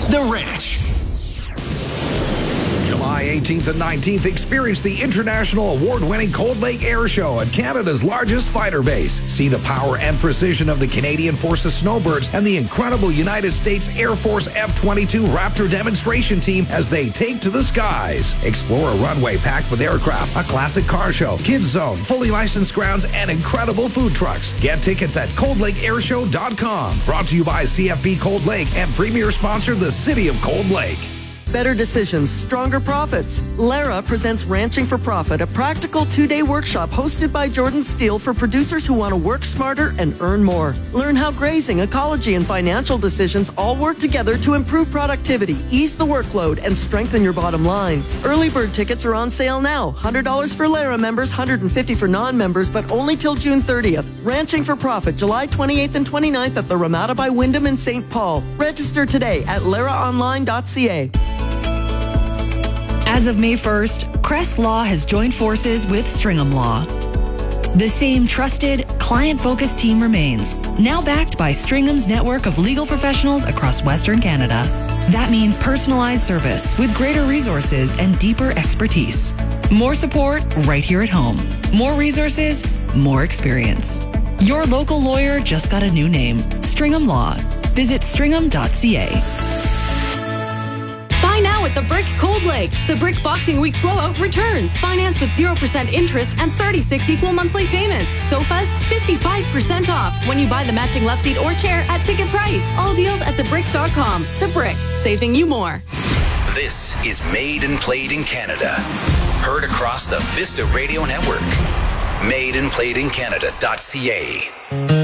The Ranch. July 18th and 19th, experience the international award-winning Cold Lake Air Show at Canada's largest fighter base. See the power and precision of the Canadian Forces Snowbirds and the incredible United States Air Force F-22 Raptor demonstration team as they take to the skies. Explore a runway packed with aircraft, a classic car show, kids zone, fully licensed grounds, and incredible food trucks. Get tickets at coldlakeairshow.com. Brought to you by CFB Cold Lake and premier sponsor, the City of Cold Lake. Better decisions, stronger profits. Lara presents Ranching for Profit, a practical 2-day workshop hosted by Jordan Steele for producers who want to work smarter and earn more. Learn how grazing, ecology, and financial decisions all work together to improve productivity, ease the workload, and strengthen your bottom line. Early bird tickets are on sale now. $100 for Lara members, $150 for non-members, but only till June 30th. Ranching for Profit, July 28th and 29th at the Ramada by Wyndham in St. Paul. Register today at laraonline.ca. As of May 1st, Crest Law has joined forces with Stringham Law. The same trusted, client-focused team remains, now backed by Stringham's network of legal professionals across Western Canada. That means personalized service with greater resources and deeper expertise. More support right here at home. More resources, more experience. Your local lawyer just got a new name, Stringham Law. Visit stringham.ca. Buy now at The Brick Cold Lake. The Brick Boxing Week Blowout returns. Finance with 0% interest and 36 equal monthly payments. Sofas, 55% off when you buy the matching love seat or chair at ticket price. All deals at thebrick.com. The Brick, saving you more. This is Made and Played in Canada. Heard across the Vista Radio Network. MadeandPlayedInCanada.ca.